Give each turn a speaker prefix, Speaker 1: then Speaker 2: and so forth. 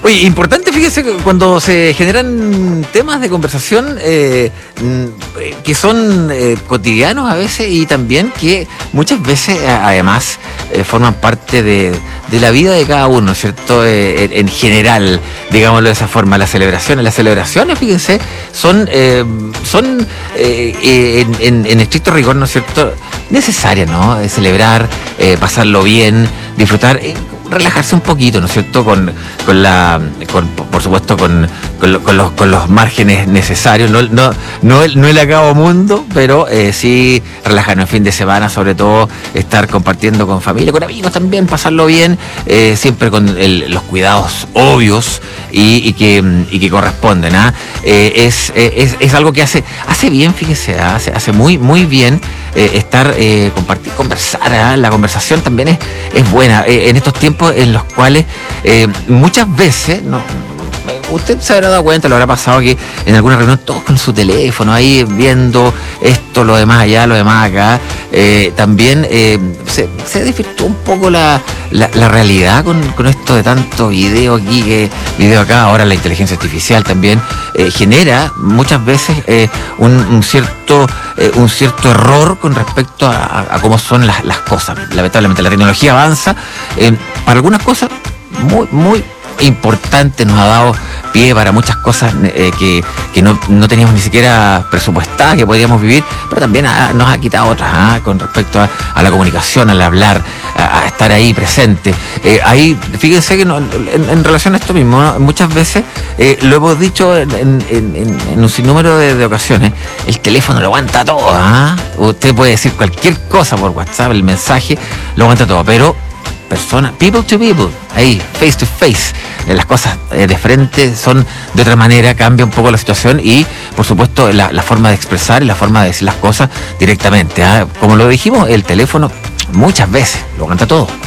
Speaker 1: Oye, importante, fíjese, que cuando se generan temas de conversación que son cotidianos a veces y también que muchas veces además forman parte de la vida de cada uno, ¿cierto? En general, digámoslo de esa forma, las celebraciones, fíjense, son en estricto rigor, ¿no es cierto?, necesarias, ¿no? Celebrar, pasarlo bien, disfrutar, relajarse un poquito, ¿no es cierto?, por supuesto con los márgenes necesarios, no el acabo mundo, pero sí relajarnos en fin de semana, sobre todo estar compartiendo con familia, con amigos también, pasarlo bien, siempre con los cuidados obvios y que corresponden, ¿ah? Es algo que hace bien, fíjese, hace muy, muy bien estar, compartir, conversar, ¿ah? La conversación también es buena, en estos tiempos en los cuales muchas veces, no, usted se habrá dado cuenta, lo habrá pasado, que en alguna reunión todos con su teléfono ahí viendo esto, lo demás allá, lo demás acá, también se desvirtuó un poco la realidad con esto de tanto video aquí, video acá. Ahora la inteligencia artificial también genera muchas veces un cierto error con respecto a cómo son las cosas. Lamentablemente la tecnología avanza, para algunas cosas muy, muy importante, nos ha dado pie para muchas cosas que no teníamos ni siquiera presupuestadas que podíamos vivir, pero también nos ha quitado otras, con respecto a la comunicación, al hablar, a estar ahí presente. Ahí, fíjense que en relación a esto mismo, ¿no? Muchas veces, lo hemos dicho en un sinnúmero de ocasiones, el teléfono lo aguanta todo, Usted puede decir cualquier cosa por WhatsApp, el mensaje lo aguanta todo, pero personas, people to people, ahí, face to face, las cosas de frente son de otra manera, cambia un poco la situación y, por supuesto, la forma de expresar y la forma de decir las cosas directamente, Como lo dijimos, el teléfono muchas veces lo aguanta todo.